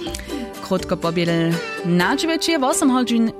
Krótko pobiedel na 8 godzin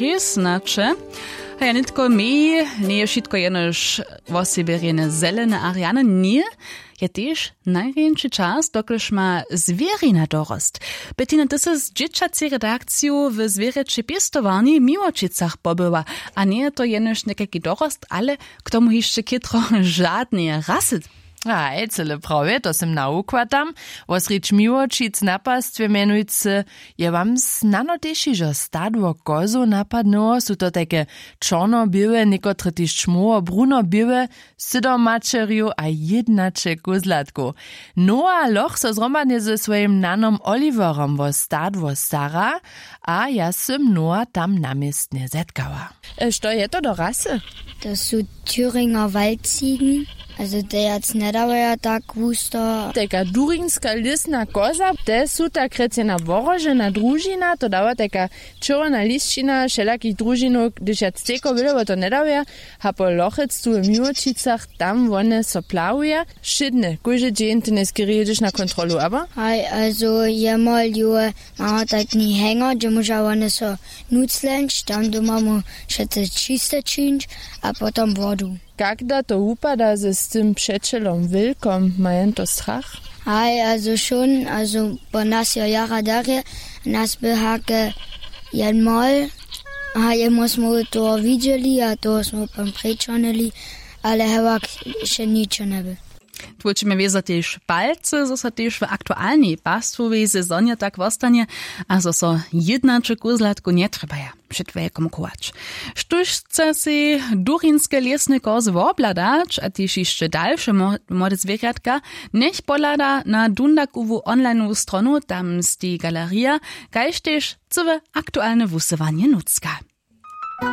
16. A ja nitko mi, nie je wszystko jenoż wosiberiene zelene ariane, nie, je też największy czas, dokąd ma zwierina dorost. Bettina, to jest dzieciacy redakcju w zwierzęcej piestowani Miłočicach pobyła, a nie to jenoż nekaki dorost, ale k tomu jeszcze kitro żadne rasy. Aj, cele prawie, to sem naukładam. Osricz Miłočic napastwie mianujcy je wam znano teši, że stadło kozu napadło, są to takie czarno-białe, niekotre też czmowo-bruno-białe, sydomaczeriu a jednacze kozlatku. Noa loch so zromadnie ze swoim nanom Oliverom wo stadło stara, a ja sem Noa tam namiestnie zetkała. Co je to do rasy? Das są Thüringer Waldziegen. Also der jetzt nicht aber tak gusto. Taka durinska lisna koza, te są tak recena worożena družina, to dawa taka czerwona liščina všelakých družinov, když ja ceko bilo, to ne dawa, a po lochec tu w Miłočicach, tam one so plawuje, szydne, kujże dzień ty nie skierujesz na kontrolu, aber? Hej, also jemal jo, mama tak nie hänger, jo muss ja one so nutzlenč, tam do mamu šete čiste činč, a potom vodu. Когда to upada ze z tym przeczelom wilkom, mają to strach? Hej, also schon, also po nas ja jara darie, nas behake jedmal, a jemu smo to widzieli, a to smo pan prečonili, ale hewak še ničo ne bi. Tłuczymy wiedzę też palce, zo so też w aktualnej pastwowej sezonie tak wostanie, a zo so jednacze kozlatku nie trzeba ja przed wielką kołacz. Sztuż chce si durinske lesne kozy wobladać, a też jeszcze dalsze młode zwierzatka, niech polada na Dundakowu online stronu, tam sti galeria, kajż też całe aktualne wusywanie nucka.